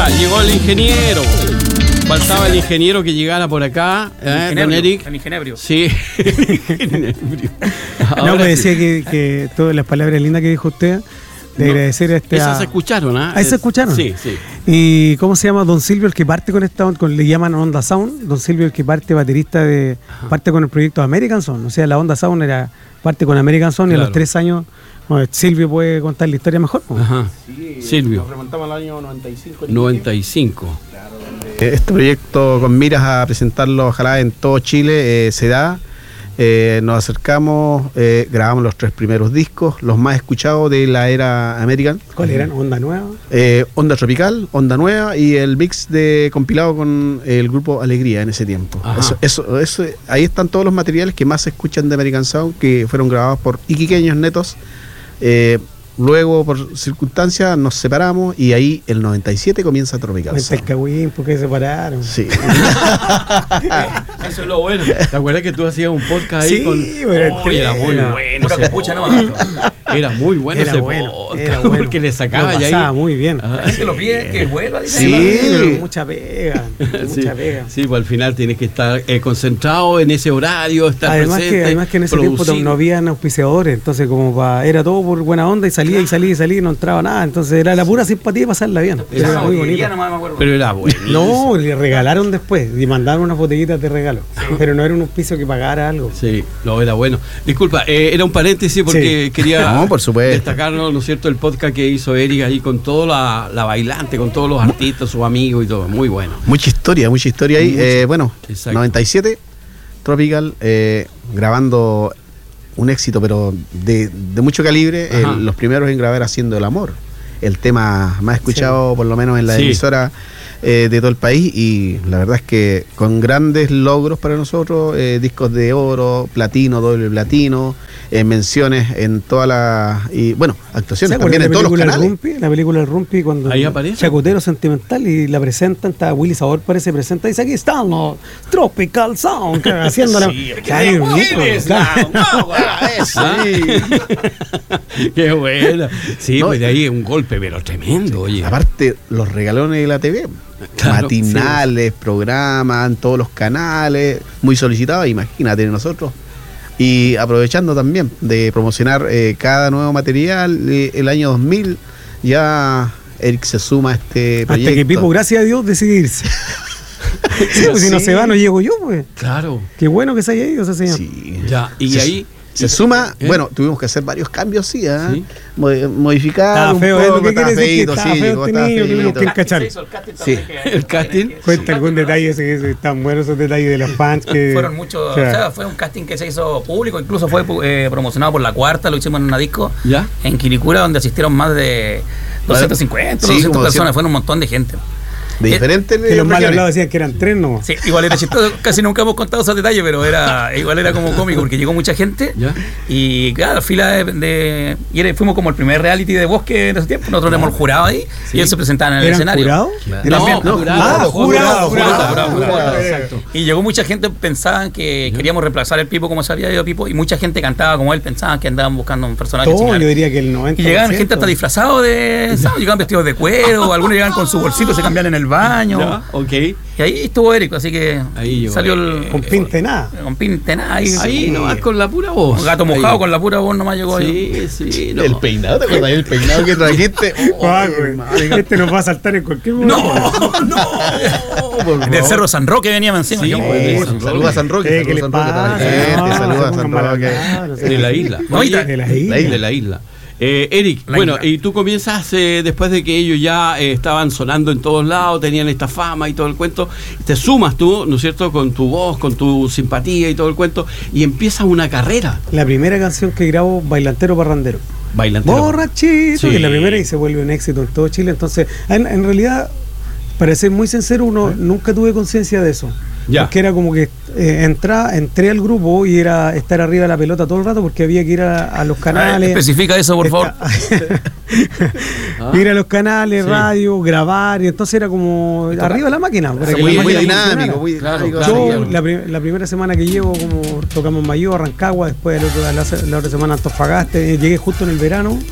Ya, llegó el ingeniero. Faltaba el ingeniero que llegara por acá, don Eric. El ingeniero. Sí. No, me decía que todas las palabras lindas que dijo usted, de agradecer a Esas se escucharon, ¿ah? Ahí se escucharon. Sí, sí. ¿Y cómo se llama? Don Silvio, el que parte con esta, le llaman Onda Sound. Don Silvio, el que parte baterista parte con el proyecto American Sound. O sea, la Onda Sound parte con American Sound, claro. Y a los 3 años, bueno, Silvio puede contar la historia mejor, ¿no? Ajá. Sí, Silvio. Nos remontamos al año 95. 95. Claro, este proyecto con miras a presentarlo ojalá en todo Chile se da. Nos acercamos, grabamos los 3 primeros discos, los más escuchados de la era American. ¿Cuáles eran? ¿Onda Nueva? Onda Tropical, Onda Nueva y el mix compilado con el grupo Alegría en ese tiempo. Eso, ahí están todos los materiales que más se escuchan de American Sound, que fueron grabados por iquiqueños netos. Luego, por circunstancias, nos separamos y ahí el 97 comienza Tropical. El Cagüín, ¿por qué se separaron? Sí. Eso es lo bueno. ¿Te acuerdas que tú hacías un podcast ahí con...? Era muy bueno. Era muy bueno ese podcast, porque le sacaba ya ahí. Pasaba muy bien. Que lo pide, que vuelva. Sí, pero mucha pega. Mucha pega. Sí, pues al final tienes que estar concentrado en ese horario, estar presente. Además que en ese tiempo no habían auspiciadores, entonces era todo por buena onda y salía y no entraba nada, entonces era la pura simpatía de pasarla bien. Era muy bonito. Pero era bueno. No, le regalaron después y mandaron unas botellitas de regalo, pero no era un auspicio que pagara algo. Sí, no, era bueno. Disculpa, era un paréntesis porque quería por supuesto, destacarnos, ¿no es cierto?, el podcast que hizo Eric ahí con toda la bailante, con todos los artistas, sus amigos y todo, muy bueno. Mucha historia ahí. Bueno, exacto. 97, Tropical, grabando un éxito, pero de mucho calibre. Los primeros en grabar Haciendo el Amor, el tema más escuchado, por lo menos en la emisora de todo el país, y la verdad es que con grandes logros para nosotros, discos de oro, platino, doble platino, menciones en todas las, y bueno, actuaciones también en todos los canales. La película El Rumpi, cuando ahí aparece Chacotero Sentimental, y la presentan, está Willy Sabor, presenta y dice: aquí están los Tropical Sound, haciendo Qué buena. Sí, pues de ahí un golpe, pero tremendo, oye. Aparte, los regalones de la TV. Claro, matinales, programas, en todos los canales, muy solicitados, imagínate nosotros. Y aprovechando también de promocionar cada nuevo material, el año 2000 ya Eric se suma a este proyecto. Hasta que Pipo, gracias a Dios, decide irse. Pues si no se va, no llego yo, pues. Claro. Qué bueno que se haya ido ese señor. Sí. Ya, y ahí... Se suma, bueno, tuvimos que hacer varios cambios, sí. Modificar un poco, estaba feíto, el casting. Cuenta algún detalle, están buenos esos detalles de los fans. Fueron muchos, fue un casting que se hizo público, incluso fue promocionado por La Cuarta, lo hicimos en una disco en Quilicura, donde asistieron más de 250, 200 personas, fueron un montón de gente. De diferentes que los mal hablados decían que eran 3, ¿no? Sí, igual era chistoso, casi nunca hemos contado esos detalles, pero igual era como cómico, porque llegó mucha gente. Y claro, fila fuimos como el primer reality de Bosque en ese tiempo. Nosotros éramos el jurado ahí y ellos se presentaban en el escenario. ¿Jurado? Exacto. Y llegó mucha gente, pensaban que queríamos reemplazar el Pipo como se había ido Pipo, y mucha gente cantaba como él, pensaban que andaban buscando un personaje similar. Yo diría que el 90%. Y llegaban gente hasta disfrazados llegaban vestidos de cuero, algunos llegaban con su bolsito, se cambiaban en el baño. Okay. Y ahí estuvo Eric, así que ahí salió el... Con pinte nada. Con pinte nada. Ahí nomás con la pura voz. Un gato mojado ahí. Con la pura voz nomás llegó ahí. Sí, no. El peinado, ¿te acuerdas? El peinado que trajiste. Este nos va a saltar en cualquier momento. No. Del Cerro San Roque venía encima. Sí, saluda a San Roque. Saluda a San Roque. De la isla. De la isla. Eric, bueno, y tú comienzas después de que ellos ya estaban sonando en todos lados, tenían esta fama y todo el cuento, te sumas tú, ¿no es cierto?, con tu voz, con tu simpatía y todo el cuento, y empiezas una carrera. La primera canción que grabo, Bailantero Parrandero. Borrachito, que es la primera y se vuelve un éxito en todo Chile. Entonces, en realidad, para ser muy sincero, nunca tuve conciencia de eso. Porque era como que entré al grupo y era estar arriba de la pelota todo el rato, porque había que ir a los canales. Especifica eso, por favor. Ir a los canales, radio, grabar, y entonces era como arriba de la máquina. Muy dinámico, muy claro. Yo la primera semana que llego, como tocamos Mayo, Rancagua, después la otra semana Antofagasta, llegué justo en el verano.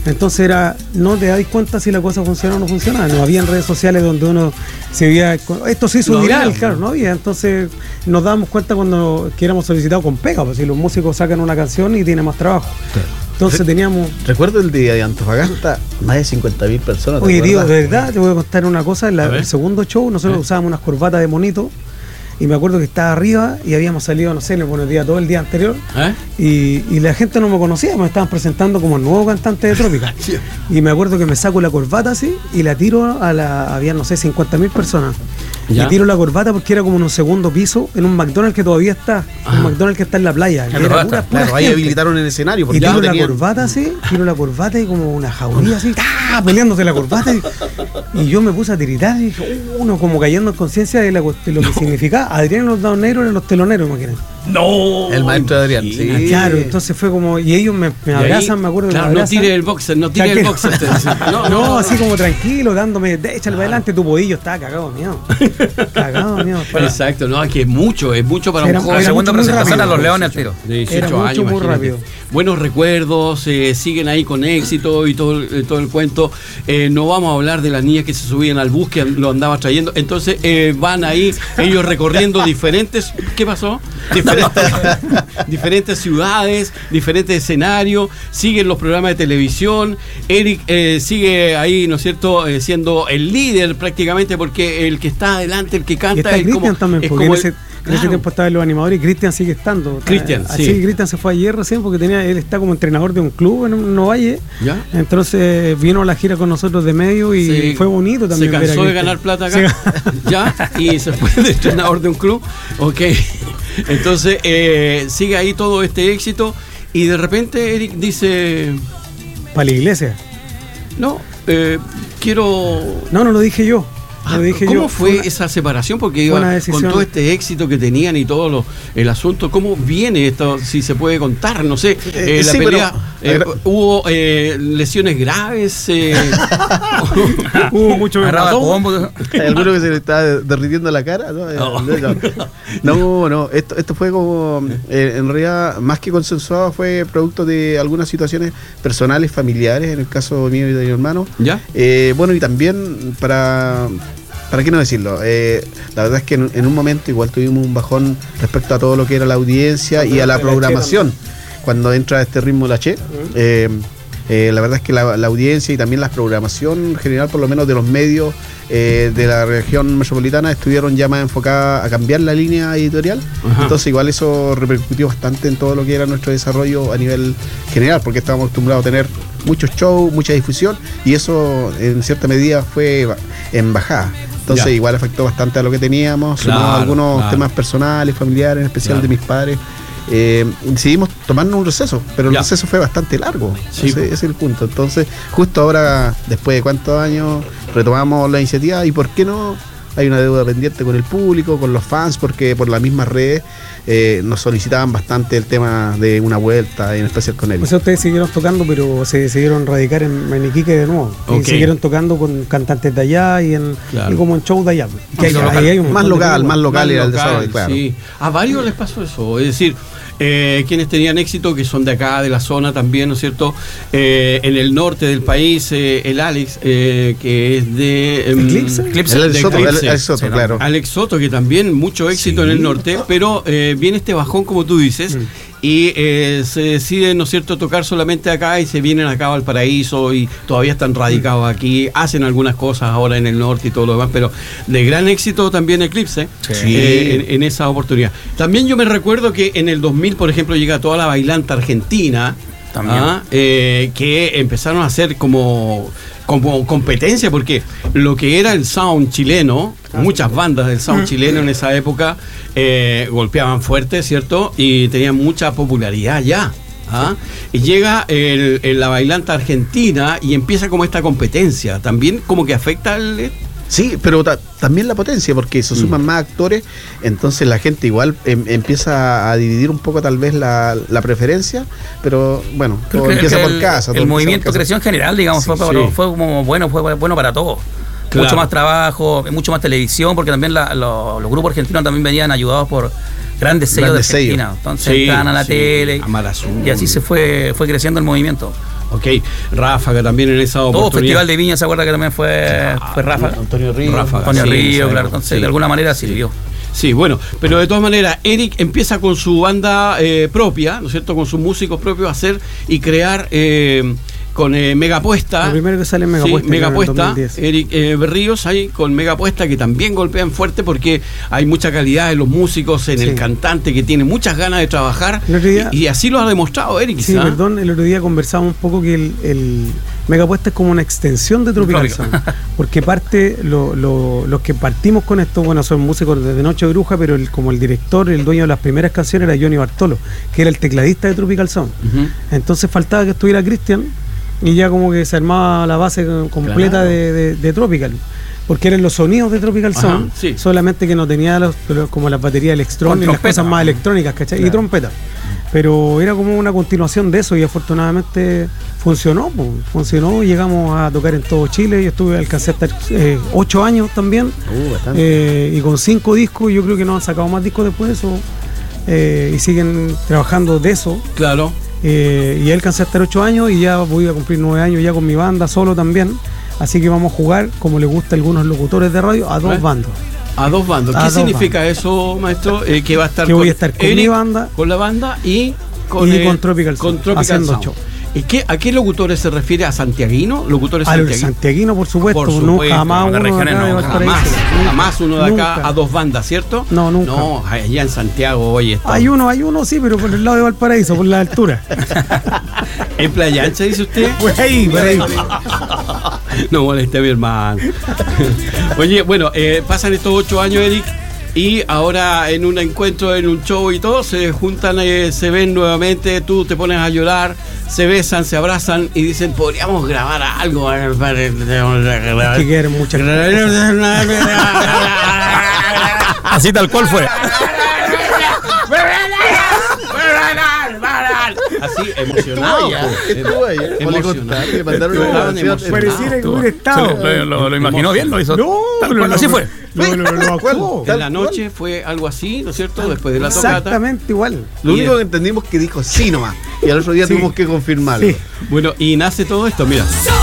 Entonces no te das cuenta si la cosa funciona o no funciona. No había redes sociales donde uno se veía, esto se hizo viral, claro, no había. Entonces nos dábamos cuenta cuando que éramos solicitados con pega, pues si los músicos sacan una canción y tiene más trabajo. Claro. Entonces teníamos... Recuerdo el día de Antofagasta, más de 50.000 personas. Oye, tío, de verdad, te voy a contar una cosa. El segundo show, nosotros usábamos unas corbatas de monito. Y me acuerdo que estaba arriba y habíamos salido, no sé, le Buenos Días todo el día anterior. Y la gente no me conocía, me estaban presentando como el nuevo cantante de Trópica. Y me acuerdo que me saco la corbata así y la tiro había, no sé, 50.000 personas. ¿Ya? Y tiro la corbata porque era como en un segundo piso en un McDonald's que todavía está. Un McDonald's que está en la playa. Claro, ahí habilitaron el escenario. Y tiro la corbata así, tiro la corbata y como una jauría así, peleándose la corbata. Y yo me puse a tiritar y dije, uno como cayendo en conciencia de lo que significaba. Adrián en los Dados Negros eran los teloneros, imagínate. No, el maestro de Adrián. Sí. Claro, entonces fue como, y ellos me abrazan, me acuerdo. Claro, que me abrazan. No tire el boxer, no tire el boxer. No, así como tranquilo, dándome, échale para adelante, tu podillo estaba cagado de miedo. Cagado de miedo. Exacto, no, es que es mucho para un joven. La segunda presentación a los Leones al tiro. De 18 años, muy rápido. Buenos recuerdos, siguen ahí con éxito y todo el cuento. No vamos a hablar de las niñas que se subían al bus, que lo andaba trayendo. Entonces van ahí, ellos recorriendo diferentes... ¿Qué pasó? Diferentes ciudades, diferentes escenarios, siguen los programas de televisión. Eric sigue ahí, ¿no es cierto?, siendo el líder prácticamente, porque el que está adelante, el que canta, es Cristian también, porque en ese tiempo estaba en los animadores y Cristian sigue estando. Cristian, sí. Así Cristian se fue ayer recién porque él está como entrenador de un club en Ovalle. ¿Ya? Entonces vino a la gira con nosotros de medio y fue bonito también. Se cansó de ganar plata acá. ¿Ya? Y se fue de entrenador de un club. Ok. Entonces sigue ahí todo este éxito y de repente Eric dice... ¿Para la iglesia? No, quiero... No lo dije yo. ¿Cómo fue esa separación? Porque iba con todo este éxito que tenían y todo el asunto, ¿cómo viene esto? Si se puede contar, no sé. La pelea, hubo lesiones graves, hubo mucho alguno que se le estaba derritiendo la cara. No, esto fue como, en realidad, más que consensuado, fue producto de algunas situaciones personales, familiares, en el caso mío y de mi hermano. ¿Ya? Bueno, y también ¿para qué no decirlo? La verdad es que en un momento igual tuvimos un bajón respecto a todo lo que era la audiencia y a la programación. Cuando entra este ritmo la Che, la verdad es que la audiencia y también la programación general, por lo menos de los medios de la región metropolitana, estuvieron ya más enfocadas a cambiar la línea editorial. Ajá. Entonces igual eso repercutió bastante en todo lo que era nuestro desarrollo a nivel general, porque estábamos acostumbrados a tener muchos shows, mucha difusión, y eso en cierta medida fue en bajada. Entonces igual afectó bastante a lo que teníamos, algunos temas personales, familiares, en especial de mis padres. Decidimos tomarnos un receso, pero el receso fue bastante largo. Sí. Ese es el punto. Entonces, justo ahora, después de cuántos años, retomamos la iniciativa y ¿por qué no? Hay una deuda pendiente con el público, con los fans, porque por las mismas redes nos solicitaban bastante el tema de una vuelta, en especial con él. O sea, ustedes siguieron tocando, pero se decidieron radicar en Iquique de nuevo. Okay. Y siguieron tocando con cantantes de allá y como en show de allá. Más local era el desarrollo, claro. Sí. A varios les pasó eso, es decir... quienes tenían éxito, que son de acá, de la zona también, ¿no es cierto? En el norte del país, el Alex, que es de... Eclipse. Alex Soto, claro. Alex Soto, que también mucho éxito en el norte, pero viene este bajón, como tú dices, y se deciden, ¿no es cierto?, tocar solamente acá y se vienen acá a Valparaíso y todavía están radicados aquí, hacen algunas cosas ahora en el norte y todo lo demás, pero de gran éxito también Eclipse en esa oportunidad. También yo me recuerdo que en el 2000, por ejemplo, llega toda la bailanta argentina, que empezaron a hacer como competencia, porque lo que era el sound chileno, muchas bandas del sound chileno en esa época golpeaban fuerte, ¿cierto? Y tenían mucha popularidad ya. Y llega la bailanta argentina y empieza como esta competencia. También como que afecta al... Sí, pero también la potencia, porque se suman más actores, entonces la gente igual empieza a dividir un poco tal vez la preferencia, pero bueno, todo empieza por casa. El movimiento creció en general, digamos, fue como bueno para todos. Claro. Mucho más trabajo, mucho más televisión, porque también los grupos argentinos también venían ayudados por grandes sellos de Argentina. Entonces entraban a la tele y así se fue creciendo el movimiento. Ok, Ráfaga también en esa oportunidad. Todo Festival de Viña, ¿se acuerda que también fue Ráfaga? Antonio Río. Ráfaga, Antonio Río, claro. Entonces, de alguna manera sirvió. Sí, bueno, pero de todas maneras, Eric empieza con su banda propia, ¿no es cierto? Con sus músicos propios a hacer y crear con Megapuesta. Lo primero que sale en Megapuesta. Sí, Megapuesta, Eric Berríos ahí con Megapuesta, que también golpean fuerte porque hay mucha calidad en los músicos, en el cantante que tiene muchas ganas de trabajar. Y así lo ha demostrado Eric. Sí, perdón, el otro día conversamos un poco que el Megapuesta es como una extensión de Tropical Sound, porque parte los que partimos con esto, bueno, son músicos de Noche Bruja, pero como el director, el dueño de las primeras canciones era Johnny Bartolo, que era el tecladista de Tropical Sound. Entonces faltaba que estuviera Cristian y ya como que se armaba la base completa de Tropical, porque eran los sonidos de Tropical Sound, solamente que no tenía como las baterías electrónicas y las cosas más electrónicas, ¿cachai? Y trompeta. Pero era como una continuación de eso y afortunadamente funcionó, llegamos a tocar en todo Chile. Yo alcancé a estar 8 años también, y con 5 discos. Yo creo que no han sacado más discos después de eso, y siguen trabajando de eso. Claro. Y alcancé a estar 8 años y ya voy a cumplir 9 años ya con mi banda solo también. Así que vamos a jugar, como le gusta a algunos locutores de radio, a 2 bandos. A 2 bandos. ¿Qué significa eso, maestro? Que va a estar voy a estar con mi banda, con la banda y con Tropical Sound, haciendo show. ¿A qué locutores se refiere? ¿A santiaguino? ¿Locutores santiaguinos? Santiaguino, por supuesto. Jamás uno de acá a 2 bandas, ¿cierto? No, nunca. No, allá en Santiago hoy está. Hay uno sí, pero por el lado de Valparaíso, por la altura. ¿En Playa Ancha, dice usted? Pues ahí, por ahí. No moleste a mi hermano. Oye, bueno, pasan estos 8 años, Eric, y ahora en un encuentro, en un show y todo, se juntan, se ven nuevamente, tú te pones a llorar, se besan, se abrazan y dicen, podríamos grabar algo. Que quieren muchas así tal cual fue. Así, emocionado. Pareciera que hubiera estado. Lo imaginó bien, lo hizo. Así fue. En la noche fue algo así, ¿no es cierto? Después de la tocata. Exactamente igual. Lo único que entendimos que dijo sí nomás. Y al otro día tuvimos que confirmarlo. Bueno, y nace todo esto, mira.